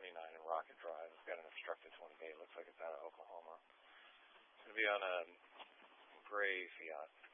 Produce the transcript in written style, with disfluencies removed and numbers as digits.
29 in Rocket Drive. It's got an obstructed 28. Looks like it's out of Oklahoma. It's going to be on a gray Fiat.